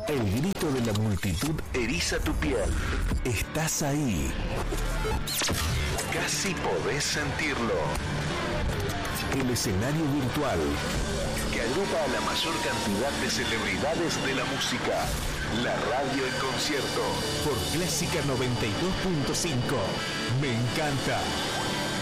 El grito de la multitud eriza tu piel. Estás ahí. Casi podés sentirlo. El escenario virtual que agrupa a la mayor cantidad de celebridades de la música. La radio en concierto por Clásica 92.5. Me encanta.